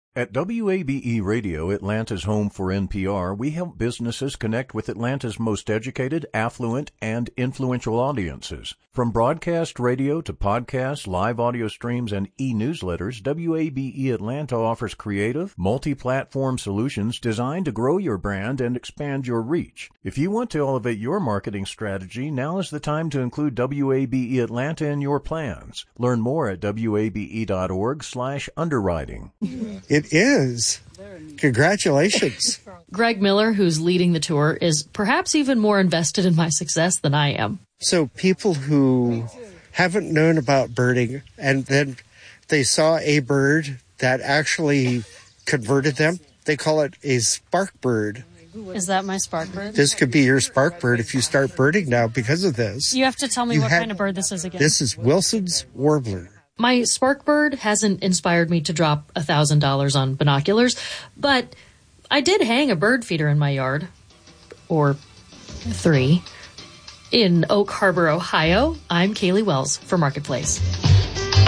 At WABE Radio, Atlanta's home for NPR, we help businesses connect with Atlanta's most educated, affluent, and influential audiences. From broadcast radio to podcasts, live audio streams, and e-newsletters, WABE Atlanta offers creative, multi-platform solutions designed to grow your brand and expand your reach. If you want to elevate your marketing strategy, now is the time to include WABE Atlanta in your plans. Learn more at wabe.org/underwriting. It is. Congratulations. Greg Miller, who's leading the tour, is perhaps even more invested in my success than I am. So people who haven't known about birding and then they saw a bird that actually converted them, they call it a spark bird. Is that my spark bird? This could be your spark bird if you start birding now because of this. You have to tell me what kind of bird this is again. This is Wilson's Warbler. My spark bird hasn't inspired me to drop $1,000 on binoculars, but I did hang a bird feeder in my yard, or 3. In Oak Harbor, Ohio, I'm Kaylee Wells for Marketplace.